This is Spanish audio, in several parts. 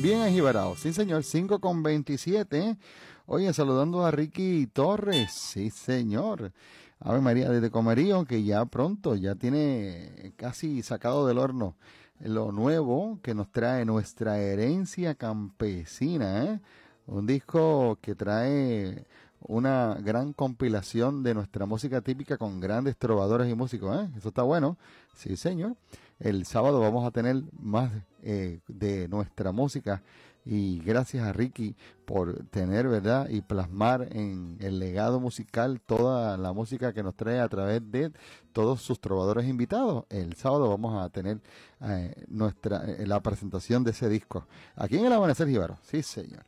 bien ajibarao. Sí, señor, 5:27. Oye, saludando a Ricky Torres. Sí, señor. Ave María, desde Comerío, que ya pronto, ya tiene casi sacado del horno lo nuevo que nos trae nuestra herencia campesina, ¿eh? Un disco que trae una gran compilación de nuestra música típica con grandes trovadores y músicos, ¿eh? Eso está bueno. Sí, señor. El sábado vamos a tener más de nuestra música y gracias a Ricky por tener, ¿verdad? Y plasmar en el legado musical toda la música que nos trae a través de todos sus trovadores invitados. El sábado vamos a tener la presentación de ese disco aquí en el Amanecer Jíbaro. Sí, señor.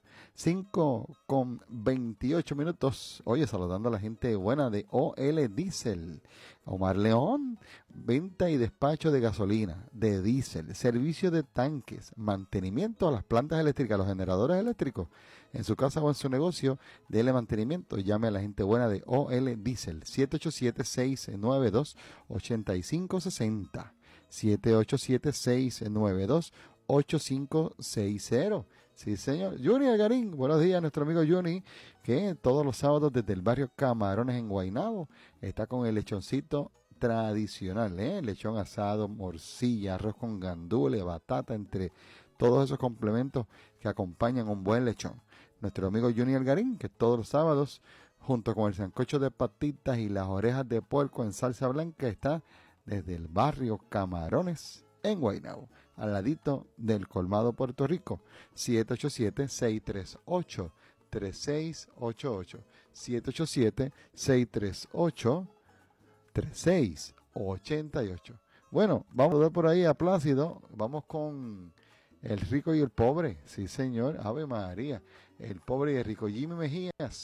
5:28. Oye, saludando a la gente buena de OL Diesel. Omar León, venta y despacho de gasolina, de diésel, servicio de tanques, mantenimiento a las plantas eléctricas, a los generadores eléctricos, en su casa o en su negocio, dele mantenimiento. Llame a la gente buena de OL Diesel, 787-692-8560. 787-692-8560. Sí, señor. Juni Algarín, buenos días, nuestro amigo Juni, que todos los sábados desde el barrio Camarones en Guaynabo está con el lechoncito tradicional, lechón asado, morcilla, arroz con gandules, batata, entre todos esos complementos que acompañan un buen lechón. Nuestro amigo Juni Algarín, que todos los sábados, junto con el sancocho de patitas y las orejas de puerco en salsa blanca, está desde el barrio Camarones en Guaynabo, al ladito del Colmado Puerto Rico. 787-638-3688. 787-638-3688. Bueno, vamos a ver por ahí a Plácido. Vamos con el rico y el pobre. Sí, señor. Ave María. El pobre y el rico. Jimmy Mejías.